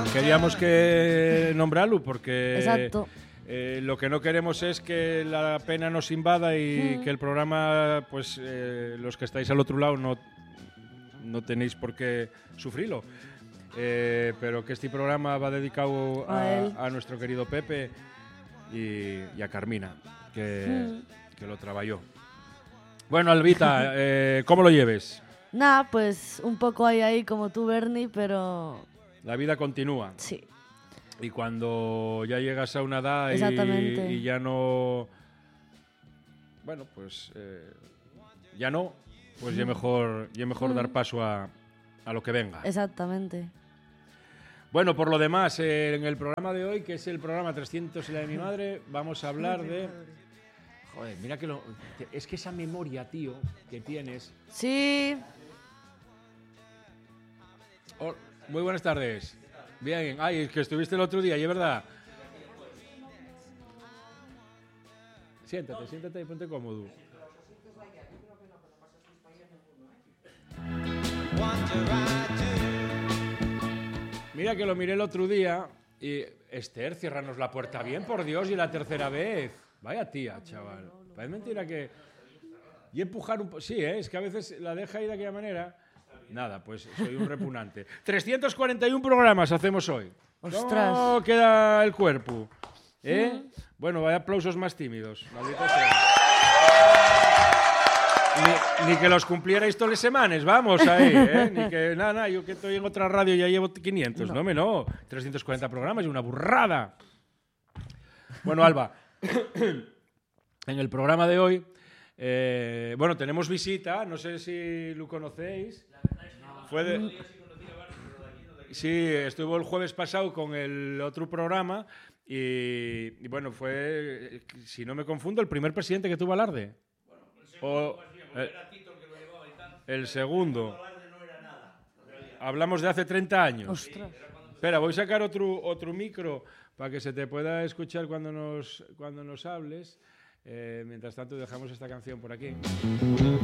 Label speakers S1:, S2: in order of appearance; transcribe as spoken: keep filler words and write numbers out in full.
S1: queríamos que nombrarlo porque
S2: Exacto.
S1: Eh, lo que no queremos es que la pena nos invada y
S2: Mm.
S1: que el programa, pues eh, los que estáis al otro lado no, no tenéis por qué sufrirlo. Eh, pero que este programa va dedicado
S2: A
S1: a,
S2: él.
S1: a nuestro querido Pepe y, y a Carmina, que,
S2: Mm.
S1: que lo trabajó. Bueno, Albita, eh, ¿cómo lo lleves?
S2: Nada, pues un poco ahí ahí como tú, Bernie, pero
S1: La vida continúa.
S2: sí.
S1: Y cuando ya llegas a una edad y,
S2: Exactamente.
S1: y ya no... Bueno, pues eh, ya no, pues ya mejor, ya mejor
S2: Mm.
S1: dar paso a, a lo que venga.
S2: Exactamente.
S1: Bueno, por lo demás, eh, en el programa de hoy, que es el programa trescientos y la de mi madre, vamos a hablar de... Joder, mira que lo... Es que esa memoria, tío, que tienes...
S2: Sí.
S1: Oh, muy buenas tardes. Bien, ay, es que estuviste el otro día, ¿y es verdad? Siéntate, siéntate y ponte cómodo. Mira que lo miré el otro día y... Esther, ciérranos la puerta bien, por Dios, y la tercera vez. Vaya tía, chaval. Parece mentira que... Y empujar un poco... Sí, ¿eh? Es que a veces la deja ir de aquella manera... Nada, pues soy un repugnante. trescientos cuarenta y uno programas hacemos hoy.
S2: Ostras.
S1: ¿Cómo queda el cuerpo? ¿Eh?
S2: Mm.
S1: Bueno, vaya aplausos más tímidos. Maldita sea. Ni, ni que los cumplierais todas las semanas, vamos ahí, ¿eh? Ni que, nada, nada, yo que estoy en otra radio ya llevo quinientos. No,
S2: No.
S1: me no. trescientos cuarenta programas y una burrada. Bueno, Alba, en el programa de hoy, eh, bueno, tenemos visita, no sé si lo conocéis. Fue de... Sí, estuvo el jueves pasado con el otro programa y, y bueno, fue, si no me confundo, el primer presidente que tuvo Alarde. O, el, el segundo. Hablamos de hace treinta años.
S2: Ostras.
S1: Espera, voy a sacar otro, otro micro para que se te pueda escuchar cuando nos, cuando nos hables. Eh, mientras tanto, dejamos esta canción por aquí.